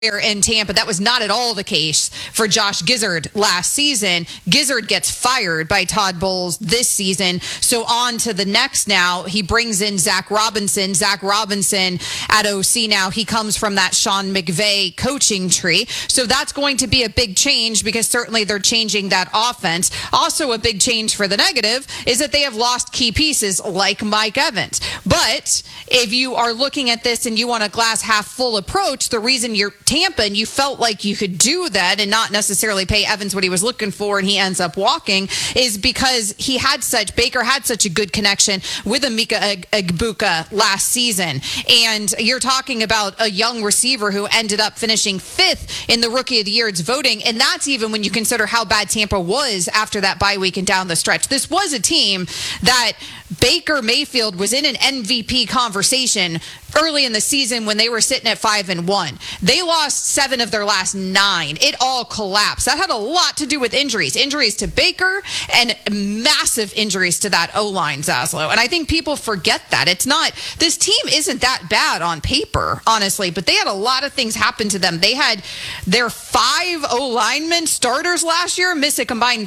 in Tampa. That was not at all the case for Josh Gizzard last season. Gizzard gets fired by Todd Bowles this season. So on to the next now. He brings in Zach Robinson. Zach Robinson at OC now. He comes from that Sean McVay coaching tree. So that's going to be a big change because certainly they're changing that offense. Also a big change for the negative is that they have lost key pieces like Mike Evans. But if you are looking at this and you want a glass half full approach, the reason you're Tampa and you felt like you could do that and not necessarily pay Evans what he was looking for and he ends up walking is because Baker had such a good connection with Emeka Egbuka last season. And you're talking about a young receiver who ended up finishing 5th in the Rookie of the Year's voting. And that's even when you consider how bad Tampa was after that bye week and down the stretch. This was a team that Baker Mayfield was in an MVP conversation early in the season when they were sitting at 5-1. They lost 7 of their last 9. It all collapsed. That had a lot to do with injuries to Baker and massive injuries to that O-line, Zaslow. And I think people forget that. This team isn't that bad on paper, honestly, but they had a lot of things happen to them. They had their 5 O-linemen starters last year miss a combined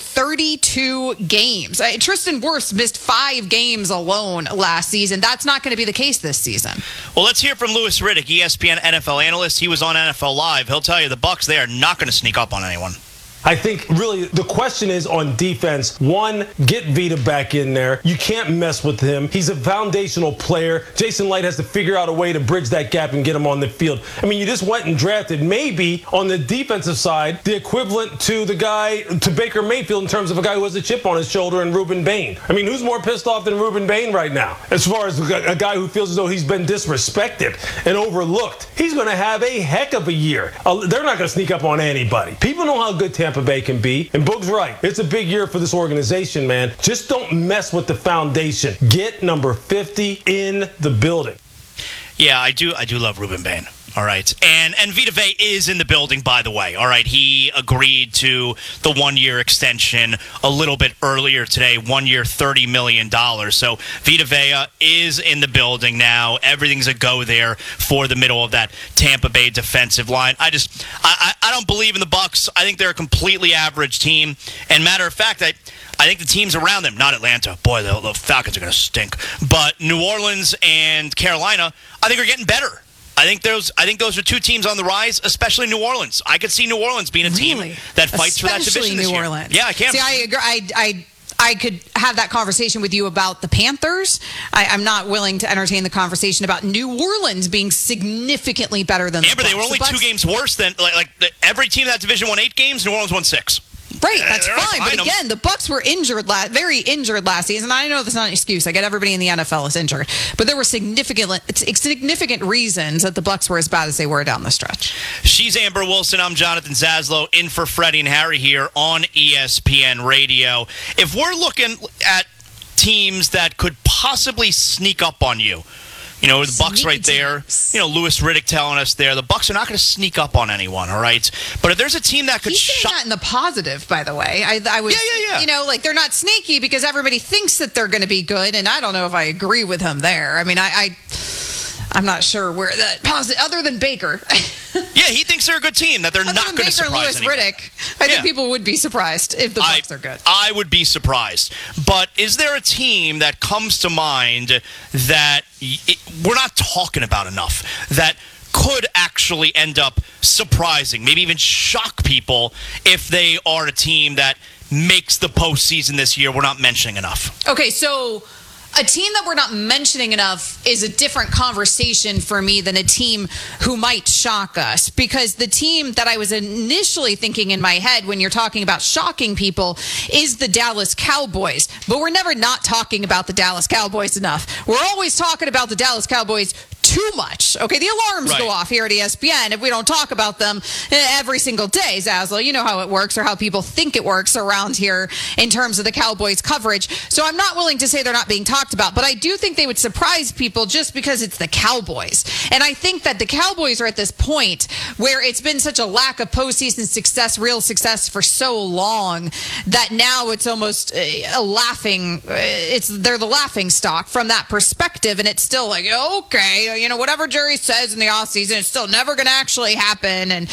32 games. Tristan Wirfs missed 5 games alone last season. That's not going to be the case this season. Well, let's hear from Louis Riddick, ESPN NFL analyst. He was on NFL Live. He'll tell you the Bucs, they are not going to sneak up on anyone. I think really the question is on defense. One, get Vita back in there. You can't mess with him. He's a foundational player. Jason Light has to figure out a way to bridge that gap and get him on the field. I mean, you just went and drafted maybe on the defensive side the equivalent to Baker Mayfield in terms of a guy who has a chip on his shoulder and Ruben Bain. I mean, who's more pissed off than Ruben Bain right now? As far as a guy who feels as though he's been disrespected and overlooked. He's going to have a heck of a year. They're not going to sneak up on anybody. People know how good Tampa Bay can be. And Boog's right. It's a big year for this organization, man. Just don't mess with the foundation. Get number 50 in the building. Yeah, I do love Ruben Bain. All right. And Vita Vea is in the building, by the way. All right. He agreed to the 1-year extension a little bit earlier today, 1 year, $30 million. So Vita Vea is in the building now. Everything's a go there for the middle of that Tampa Bay defensive line. I don't believe in the Bucs. I think they're a completely average team. And matter of fact, I think the teams around them, not Atlanta, boy, the Falcons are going to stink. But New Orleans and Carolina, I think are getting better. I think those are 2 teams on the rise, especially New Orleans. I could see New Orleans being a team that fights for that division this year. New Orleans. Yeah, I can. See, I agree. I could have that conversation with you about the Panthers. I'm not willing to entertain the conversation about New Orleans being significantly better than the Bucs. They were only 2 games worse than like every team in that division won 8 games. New Orleans won 6. Right, that's fine. But again, the Bucs were very injured last season. I know that's not an excuse. I get everybody in the NFL is injured, but there were significant reasons that the Bucs were as bad as they were down the stretch. She's Amber Wilson. I'm Jonathan Zaslow, in for Freddie and Harry here on ESPN Radio. If we're looking at teams that could possibly sneak up on you, the Bucs right there. Louis Riddick telling us there, the Bucs are not going to sneak up on anyone, all right? But if there's a team that could He's saying that in the positive, by the way. I was, they're not sneaky because everybody thinks that they're going to be good, and I don't know if I agree with him there. I mean, I'm not sure where that positive, other than Baker. Yeah, he thinks they're a good team, that they're not going to surprise anyone. Louis Riddick, I think people would be surprised if the Bucs are good. I would be surprised. But is there a team that comes to mind that we're not talking about enough, that could actually end up surprising, maybe even shock people if they are a team that makes the postseason this year we're not mentioning enough? Okay, so a team that we're not mentioning enough is a different conversation for me than a team who might shock us, because the team that I was initially thinking in my head when you're talking about shocking people is the Dallas Cowboys. But we're never not talking about the Dallas Cowboys enough. We're always talking about the Dallas Cowboys too much. Okay, the alarms go off here at ESPN if we don't talk about them every single day, Zaslow. You know how it works, or how people think it works around here in terms of the Cowboys coverage. So I'm not willing to say they're not being talked about, but I do think they would surprise people just because it's the Cowboys. And I think that the Cowboys are at this point where it's been such a lack of postseason success, real success for so long, that now it's almost they're the laughing stock from that perspective. And it's still like, okay, whatever Jerry says in the offseason, it's still never going to actually happen. And